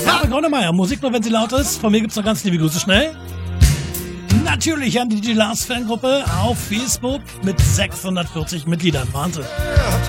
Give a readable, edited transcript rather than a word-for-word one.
Papa Grönemeyer, Musik nur, wenn sie laut ist. Von mir gibt's noch ganz liebe Grüße schnell. Natürlich an die DJ Lars Fangruppe auf Facebook mit 640 Mitgliedern. Wahnsinn.